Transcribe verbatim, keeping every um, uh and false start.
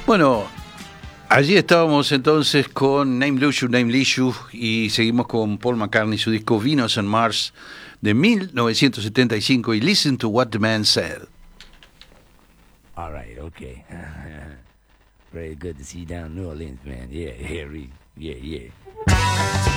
Bueno, allí estábamos entonces con Name Luciu, Name Leisure y seguimos con Paul McCartney, su disco Venus on Mars de mil novecientos setenta y cinco y Listen to What the Man Said. All right, okay. Very good to see you down in New Orleans, man. Yeah, yeah, yeah, yeah.